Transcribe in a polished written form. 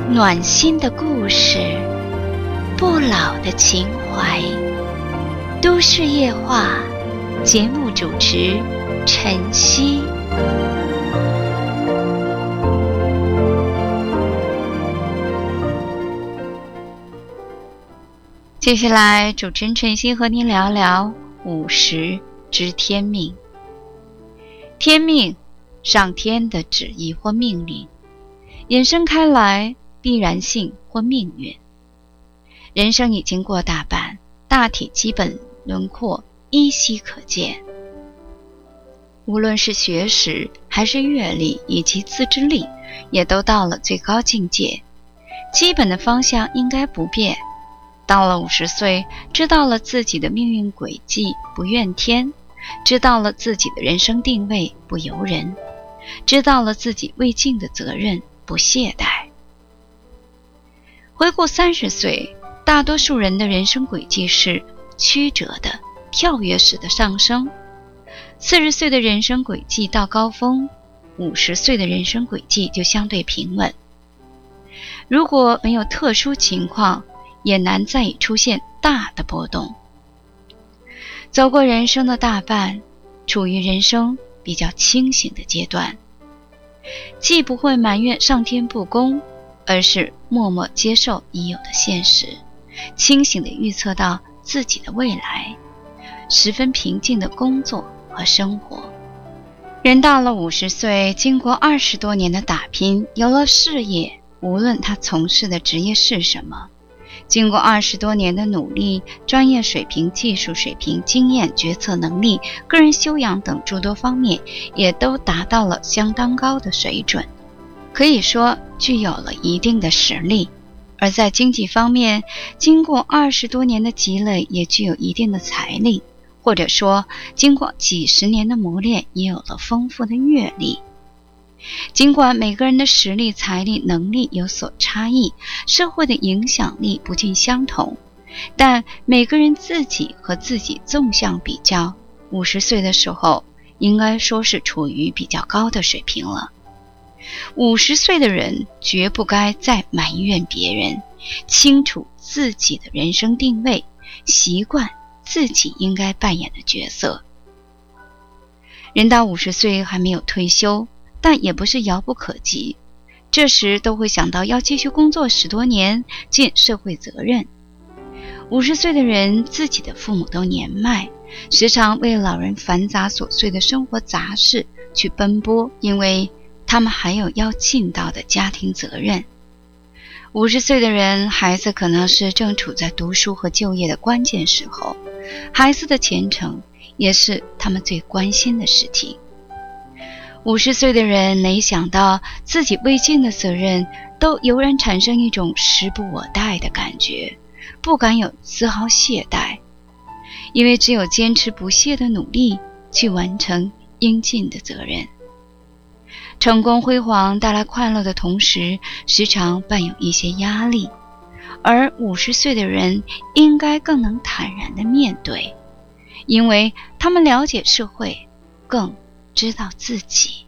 暖心的故事，不老的情怀。都市夜话节目主持晨曦。接下来主持人晨曦和您聊聊50知天命。天命，上天的旨意或命令，衍生开来必然性或命运。人生已经过大半，大体基本轮廓依稀可见。无论是学识还是阅历以及自制力，也都到了最高境界，基本的方向应该不变。到了50岁，知道了自己的命运轨迹，不怨天；知道了自己的人生定位，不由人；知道了自己未尽的责任，不懈怠。回顾30岁，大多数人的人生轨迹是曲折的、跳跃式的上升。40岁的人生轨迹到高峰，50岁的人生轨迹就相对平稳。如果没有特殊情况，也难再已出现大的波动。走过人生的大半，处于人生比较清醒的阶段，既不会埋怨上天不公，而是默默接受已有的现实，清醒地预测到自己的未来，十分平静的工作和生活。人到了50岁，经过20多年的打拼，有了事业，无论他从事的职业是什么，经过20多年的努力，专业水平、技术水平、经验、决策能力、个人修养等诸多方面也都达到了相当高的水准，可以说具有了一定的实力。而在经济方面，经过20多年的积累，也具有一定的财力，或者说经过几十年的磨练，也有了丰富的阅历。尽管每个人的实力、财力、能力有所差异，社会的影响力不尽相同，但每个人自己和自己纵向比较，50岁的时候应该说是处于比较高的水平了。50岁的人绝不该再埋怨别人，清楚自己的人生定位，习惯自己应该扮演的角色。人到50岁还没有退休，但也不是遥不可及，这时都会想到要继续工作10多年，尽社会责任。50岁的人，自己的父母都年迈，时常为老人繁杂琐碎的生活杂事去奔波，因为他们还有要尽到的家庭责任。50岁的人，孩子可能是正处在读书和就业的关键时候，孩子的前程也是他们最关心的事情。50岁的人没想到自己未尽的责任，都油然产生一种时不我待的感觉，不敢有丝毫懈怠，因为只有坚持不懈的努力，去完成应尽的责任。成功辉煌带来快乐的同时，时常伴有一些压力，而50岁的人应该更能坦然地面对，因为他们了解社会，更知道自己。